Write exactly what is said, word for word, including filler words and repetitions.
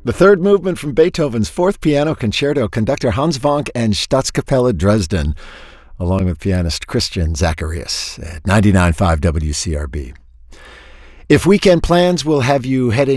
The third movement from Beethoven's Fourth Piano Concerto, conductor Hans Wank and Staatskapelle Dresden, along with pianist Christian Zacharias at ninety-nine point five W C R B. If weekend plans will have you heading